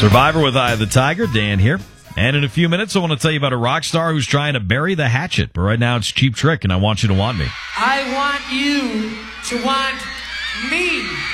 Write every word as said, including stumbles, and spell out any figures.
Survivor with Eye of the Tiger, Dan here. And in a few minutes, I want to tell you about a rock star who's trying to bury the hatchet. But right now, it's Cheap Trick, and I want you to want me. I want you to want me.